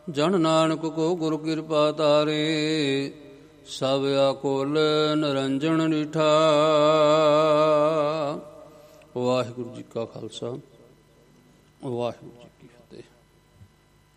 ਜਨ ਨਾਨਕ ਕੋ ਗੁਰ ਕਿਰਪਾ ਤਾਰੇ, ਸਭ ਆਕੁਲ ਨਿਰੰਜਨ ਡਿਠਾ। ਵਾਹਿਗੁਰੂ ਜੀ ਕਾ ਖਾਲਸਾ, ਵਾਹਿਗੁਰੂ ਜੀ ਕੀ ਫਤਿਹ।